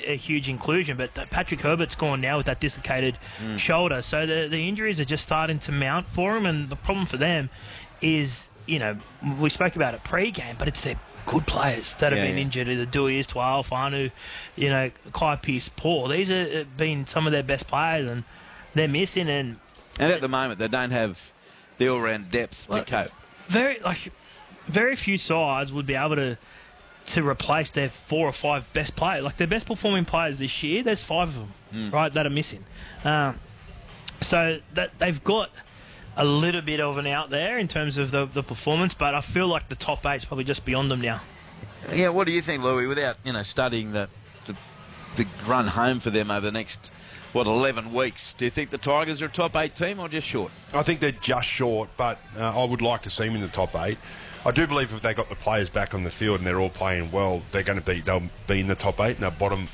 a huge inclusion, but Patrick Herbert's gone now with that dislocated shoulder. So the injuries are just starting to mount for him, and the problem for them is, we spoke about it pre-game, but it's their good players that have been injured. Either Dewey is 12, Fanu, Kai Pearce, Paul. These have been some of their best players, and they're missing. And at the moment, they don't have the all-round depth to cope. Very few sides would be able to replace their 4 or 5 best players. Like, their best performing players this year, there's 5 of them, right, that are missing. So that they've got a little bit of an out there in terms of the performance, but I feel like the top 8's probably just beyond them now. Yeah, what do you think, Louis, without, studying the run home for them over the next, 11 weeks? Do you think the Tigers are a top 8 team or just short? I think they're just short, but I would like to see them in the top 8. I do believe if they got the players back on the field and they're all playing well, they'll be in the top 8 and they'll bottom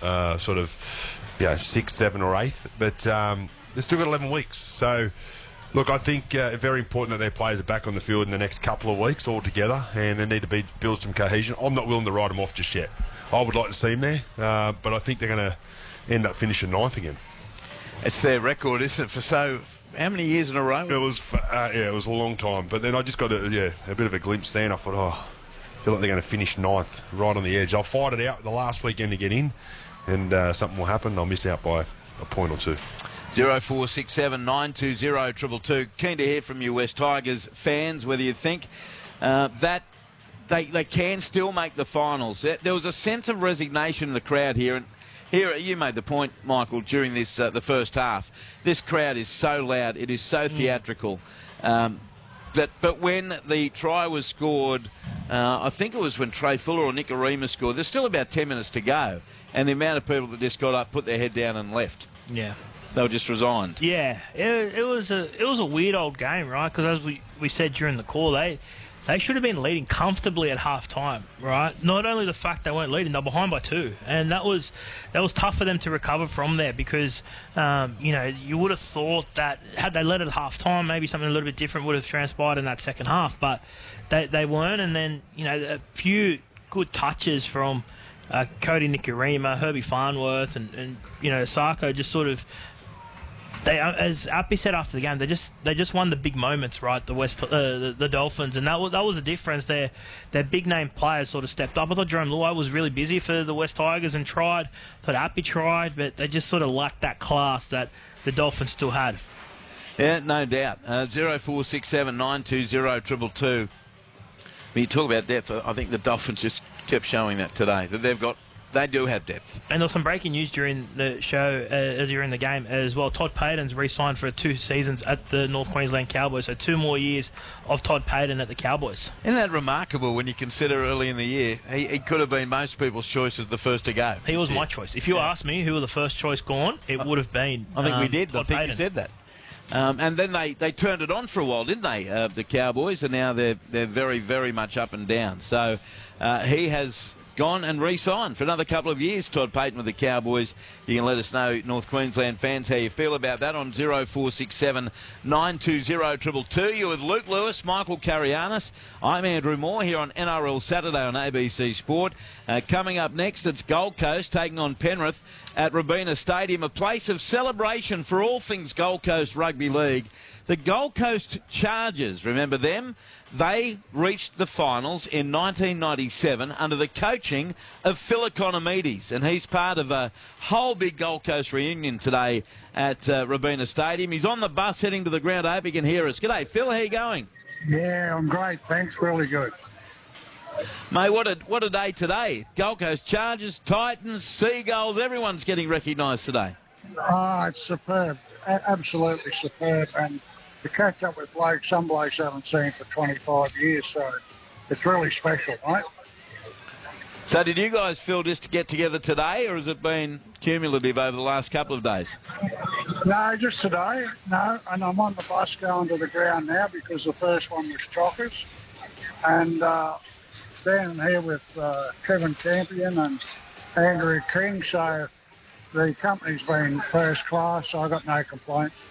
6, 7 or 8th. But they've still got 11 weeks. So, look, I think very important that their players are back on the field in the next couple of weeks all together, and they need to build some cohesion. I'm not willing to write them off just yet. I would like to see them there, but I think they're going to end up finishing 9th again. It's their record, isn't it, how many years in a row? It was a long time. But then I just got a bit of a glimpse there, and I thought, I feel like they're going to finish 9th, right on the edge. I'll fight it out the last weekend to get in, and something will happen. I'll miss out by a point or two. 0467 920 222. Keen to hear from you, West Tigers fans, whether you think that they can still make the finals. There was a sense of resignation in the crowd here, and here, you made the point, Michael, during this the first half. This crowd is so loud, it is so theatrical. But when the try was scored, I think it was when Trey Fuller or Nicarima scored, there's still about 10 minutes to go, and the amount of people that just got up, put their head down and left. Yeah. They were just resigned. Yeah, it was a weird old game, right? Because as we said during the call, they should have been leading comfortably at half-time, right? Not only the fact they weren't leading, they're behind by 2. And that was tough for them to recover from there because, you would have thought that had they led at half-time, maybe something a little bit different would have transpired in that second half. But they weren't. And then, a few good touches from Cody Nicarima, Herbie Farnworth, and Sarko just sort of... as Appy said after the game, they just won the big moments, right? The Dolphins, and that was the difference. Their big name players sort of stepped up. I thought Jerome Luai was really busy for the West Tigers and tried. I thought Appy tried, but they just sort of lacked that class that the Dolphins still had. Yeah, no doubt. 0467 920 222. When you talk about depth, I think the Dolphins just kept showing that today, that they do have depth. And there was some breaking news during the show, during the game as well. Todd Payton's re-signed for 2 seasons at the North Queensland Cowboys, so 2 more years of Todd Payton at the Cowboys. Isn't that remarkable when you consider early in the year, he could have been most people's choice as the first to go. He was my choice. If you asked me who were the first choice gone, it would have been I think we did. Todd I think Payton. you said that. And then they turned it on for a while, didn't they, the Cowboys, and now they're very, very much up and down. So he has gone and re-signed for another couple of years, Todd Payton with the Cowboys. You can let us know, North Queensland fans, how you feel about that on 0467 920 222. You're with Luke Lewis, Michael Carianis. I'm Andrew Moore here on NRL Saturday on ABC Sport. Coming up next, it's Gold Coast taking on Penrith at Robina Stadium, a place of celebration for all things Gold Coast Rugby League. The Gold Coast Chargers, remember them? They reached the finals in 1997 under the coaching of Phil Economides, and he's part of a whole big Gold Coast reunion today at Robina Stadium. He's on the bus heading to the ground. I hope he can hear us. G'day, Phil. How you going? Yeah, I'm great. Thanks. Really good. Mate, what a day today. Gold Coast Chargers, Titans, Seagulls, everyone's getting recognised today. Oh, it's superb. Absolutely superb. And to catch up with some blokes I haven't seen for 25 years, so it's really special, right? So did you guys feel just to get together today, or has it been cumulative over the last couple of days? No, just today. No, and I'm on the bus going to the ground now because the first one was Chockers. And standing here with Kevin Campion and Andrew King, so the company's been first class, so I got no complaints.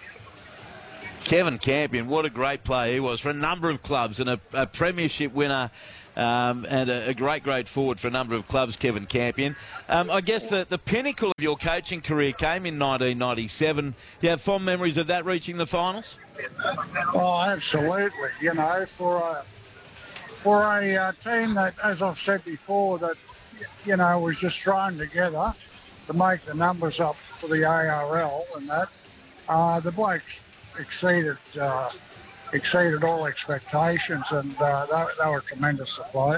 Kevin Campion, what a great player he was for a number of clubs, and a premiership winner and a great forward for a number of clubs, Kevin Campion. I guess the pinnacle of your coaching career came in 1997. Do you have fond memories of that, reaching the finals? Oh, absolutely. You know, for a team that, as I've said before, that, you know, was just thrown together to make the numbers up for the ARL and that, the blokes exceeded all expectations, and they were tremendous to play.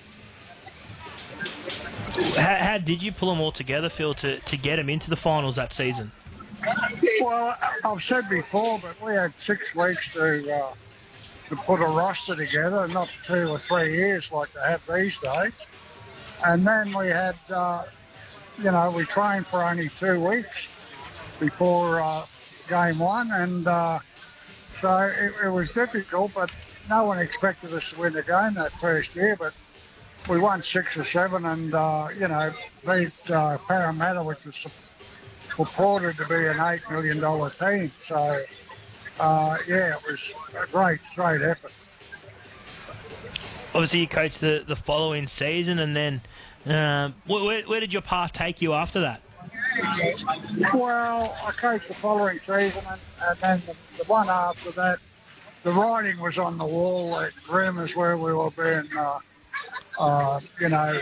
How did you pull them all together, Phil, to get them into the finals that season? Well, I've said before, but we had 6 weeks to put a roster together, not 2 or 3 years like they have these days. And then we had, you know, we trained for only 2 weeks before game 1, and so it was difficult, but no one expected us to win the game that first year, but we won 6 or 7 and, you know, beat Parramatta, which was purported to be an $8 million team. So, yeah, it was a great effort. Obviously, you coached the following season, and then where did your path take you after that? Well, I coached the following season, and then the one after that, the writing was on the wall at rumours where we were being, you know,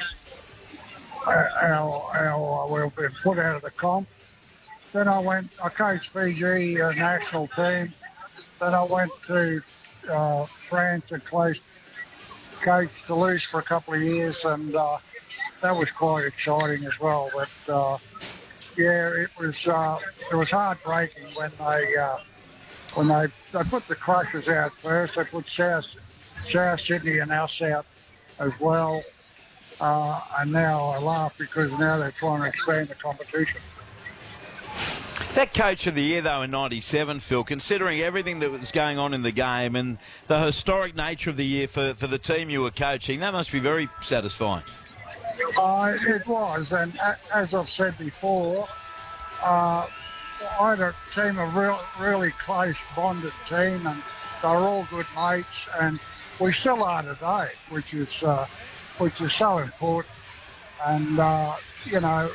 we were being put out of the comp. Then I coached Fiji national team. Then I went to France and coached Toulouse for a couple of years, and that was quite exciting as well. But yeah, it was heartbreaking when they put the Crushers out first. They put South Sydney and us out as well, and now I laugh because now they're trying to expand the competition. That coach of the year, though, in 97, Phil, considering everything that was going on in the game and the historic nature of the year for the team you were coaching, that must be very satisfying. It was, and as I've said before, I had a team, a really close bonded team, and they were all good mates, and we still are today, which is so important. And you know,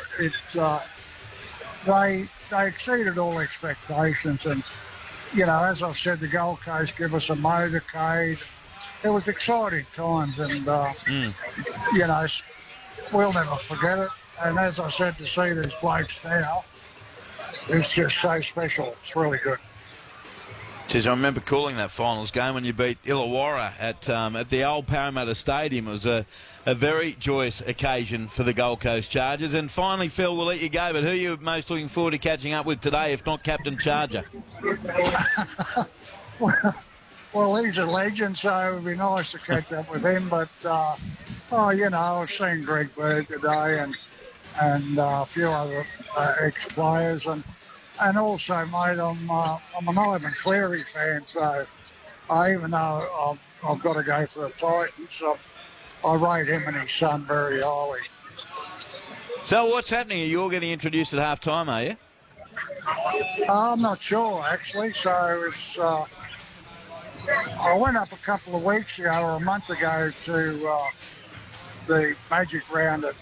they exceeded all expectations, and you know, as I've said, the Gold Coast give us a motorcade. It was exciting times, and you know, we'll never forget it. And as I said, to see these blokes now, it's just so special. It's really good. Geez, I remember calling that finals game when you beat Illawarra at the old Parramatta Stadium. It was a very joyous occasion for the Gold Coast Chargers. And finally, Phil, we'll let you go, but who are you most looking forward to catching up with today, if not Captain Charger? Well, he's a legend, so it would be nice to catch up with him. But, oh, you know, I've seen Greg Bird today and a few other ex-players. And also, mate, I'm an Ivan Cleary fan, so even though I've got to go for the Titans, I rate him and his son very highly. So what's happening? Are you all getting introduced at half-time, are you? I'm not sure, actually. So it's I went up a couple of weeks ago or a month ago to the Magic Round at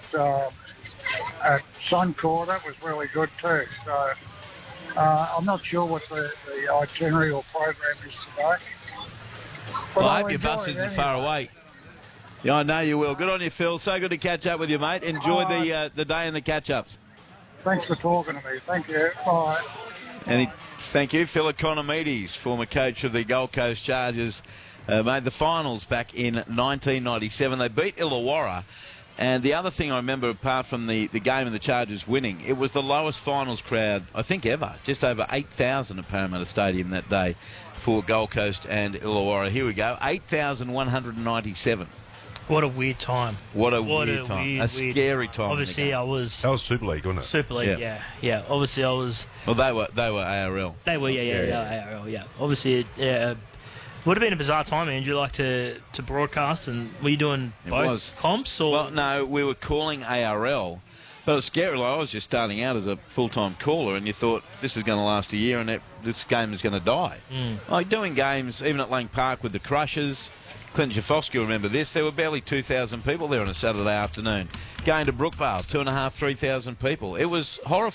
Suncorp. That was really good too. So I'm not sure what the itinerary or program is today. But well, I hope your bus isn't anyway. far away. Yeah, I know you will. Good on you, Phil. So good to catch up with you, mate. Enjoy the day and the catch-ups. Thanks for talking to me. Thank you. Bye. Thank you. Phil Economides, former coach of the Gold Coast Chargers, made the finals back in 1997. They beat Illawarra. And the other thing I remember, apart from the game and the Chargers winning, it was the lowest finals crowd, I think, ever. Just over 8,000 at Parramatta Stadium that day for Gold Coast and Illawarra. Here we go, 8,197. What a weird time. What a weird time. A scary time. Obviously, I was... That was Super League, wasn't it? Super League, yeah. Obviously, I was... Well, they were ARL. They were, yeah, ARL, yeah. Obviously, would have been a bizarre time, Andrew, like to broadcast, and were you doing both comps? Or? Well, no, we were calling ARL, but it was scary. Like, I was just starting out as a full-time caller, and you thought, this is going to last a year, and this game is going to die. Like doing games, even at Lang Park with the Crushers, Clint Jafosky will remember this. There were barely 2,000 people there on a Saturday afternoon. Going to Brookvale, 2,500, 3,000 people. It was horrifying.